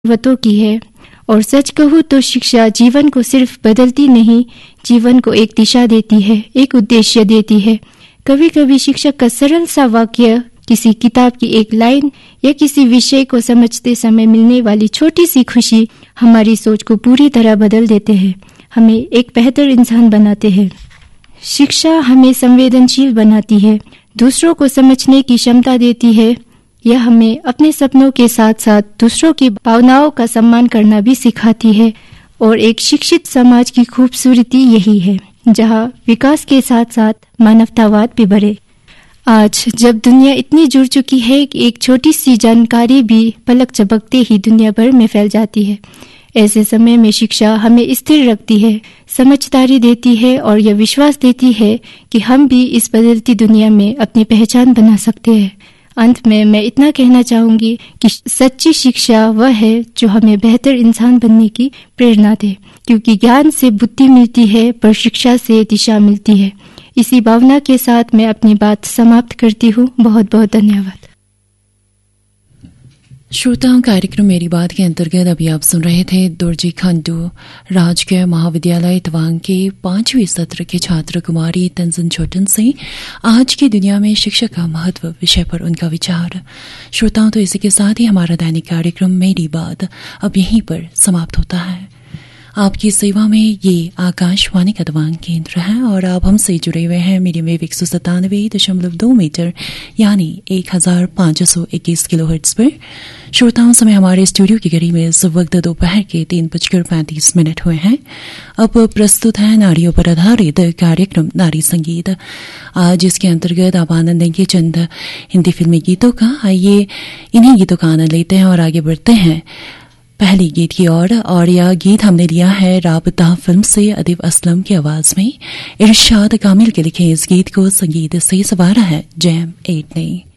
वतों की है। और सच कहूँ तो शिक्षा जीवन को सिर्फ बदलती नहीं, जीवन को एक दिशा देती है, एक उद्देश्य देती है। कभी कभी शिक्षक का सरल सा वाक्य, किसी किताब की एक लाइन या किसी विषय को समझते समय मिलने वाली छोटी सी खुशी हमारी सोच को पूरी तरह बदल देते हैं, हमें एक बेहतर इंसान बनाते हैं। शिक्षा हमें संवेदनशील बनाती है, दूसरों को समझने की क्षमता देती है। यह हमें अपने सपनों के साथ साथ दूसरों की भावनाओं का सम्मान करना भी सिखाती है। और एक शिक्षित समाज की खूबसूरती यही है, जहाँ विकास के साथ साथ मानवतावाद भी बढ़े। आज जब दुनिया इतनी जुड़ चुकी है कि एक छोटी सी जानकारी भी पलक झपकते ही दुनिया भर में फैल जाती है, ऐसे समय में शिक्षा हमें स्थिर रखती है, समझदारी देती है और यह विश्वास देती है कि हम भी इस बदलती दुनिया में अपनी पहचान बना सकते हैं। अंत में मैं इतना कहना चाहूंगी कि सच्ची शिक्षा वह है जो हमें बेहतर इंसान बनने की प्रेरणा दे, क्योंकि ज्ञान से बुद्धि मिलती है पर शिक्षा से दिशा मिलती है। इसी भावना के साथ मैं अपनी बात समाप्त करती हूँ। बहुत बहुत धन्यवाद। श्रोताओं, कार्यक्रम मेरी बात के अंतर्गत अभी आप सुन रहे थे दुर्जी खंडू राजकीय महाविद्यालय तवांग के 5वीं सत्र के छात्र कुमारी तंजन छोटन से आज की दुनिया में शिक्षा का महत्व विषय पर उनका विचार। श्रोताओं, तो इसी के साथ ही हमारा दैनिक कार्यक्रम मेरी बात अब यहीं पर समाप्त होता है। आपकी सेवा में ये आकाशवाणी का तवांग केंद्र है और आप हमसे जुड़े हुए हैं मीडियम वेव 197.2 मीटर यानी 1521 किलोहर्ट्ज पर। श्रोताओं, समय हमारे स्टूडियो की घड़ी में इस वक्त दोपहर के 3:35 हुए हैं। अब प्रस्तुत है नारियों पर आधारित कार्यक्रम नारी संगीत। आज इसके अंतर्गत आप आनंद लेंगे चंद हिंदी फिल्मी गीतों का। आइए इन्हीं गीतों का आनंद लेते हैं और आगे बढ़ते हैं पहली गीत की ओर। और यह गीत हमने लिया है राबता फिल्म से अदीब असलम की आवाज में। इरशाद कामिल के लिखे इस गीत को संगीत से संवारा है जैम 8 ने।